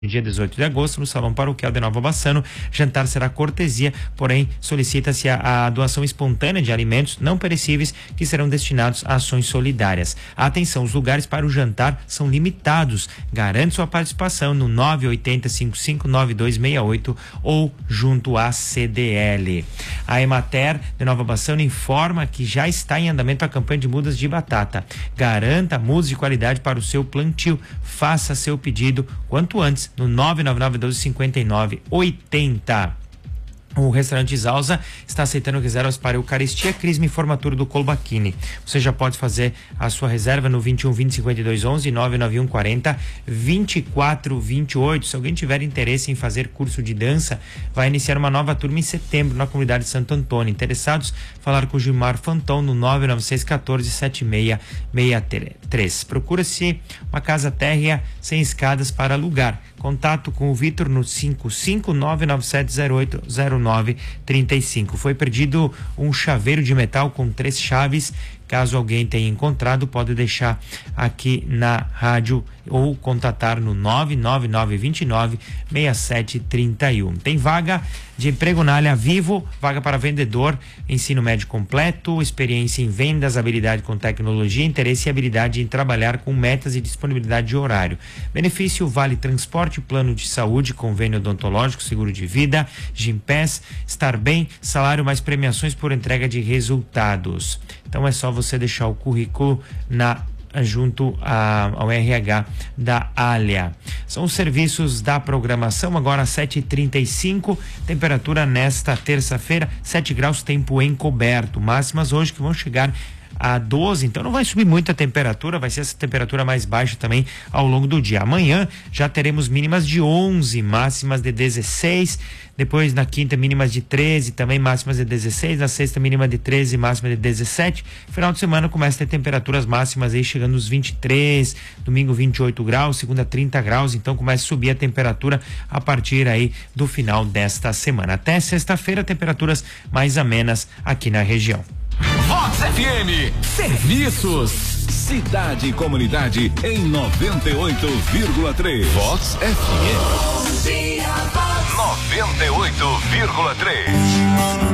Dia 18 de agosto, no Salão Paroquial de Nova Bassano. Jantar será cortesia, porém solicita-se a doação espontânea de alimentos não perecíveis que serão destinados a ações solidárias. Atenção, os lugares para o jantar são limitados. Garante sua participação no 980559268 ou junto à CDL. A Emater de Nova Bassano informa que já está em andamento a campanha de mudas de batata. Garanta mudas de qualidade para o seu plantio. Faça seu pedido quanto antes no 999-1259-80. O restaurante Zalza está aceitando reservas para Eucaristia, Crisma e Formatura do Colbachini. Você já pode fazer a sua reserva no 2120-5211 e 99140-2428. Se alguém tiver interesse em fazer curso de dança, vai iniciar uma nova turma em setembro na comunidade de Santo Antônio. Interessados, falar com o Gilmar Fanton no 99614-7663. Procura-se uma casa térrea sem escadas para alugar. Contato com o Vitor no 55997080935. Foi perdido um chaveiro de metal com 3 chaves. Caso alguém tenha encontrado, pode deixar aqui na rádio ou contatar no 99929-6731. Tem vaga de emprego na Alha Vivo, vaga para vendedor, ensino médio completo, experiência em vendas, habilidade com tecnologia, interesse e habilidade em trabalhar com metas e disponibilidade de horário. Benefício: vale transporte, plano de saúde, convênio odontológico, seguro de vida, Gimpass, estar bem, salário mais premiações por entrega de resultados. Então é só você deixar o currículo junto ao RH da Alha. São os serviços da programação, agora 7h35, temperatura nesta terça-feira, 7 graus, tempo encoberto, máximas hoje que vão chegar a 12, então não vai subir muito a temperatura, vai ser essa temperatura mais baixa também ao longo do dia. Amanhã já teremos mínimas de 11, máximas de 16, depois na quinta mínimas de 13, também máximas de 16, na sexta mínima de 13, máxima de 17, final de semana começa a ter temperaturas máximas aí chegando nos 23, domingo 28 graus, segunda 30 graus, então começa a subir a temperatura a partir aí do final desta semana. Até sexta-feira, temperaturas mais amenas aqui na região. Vox FM, serviços, cidade e comunidade em 98,3. Vox FM 98,3.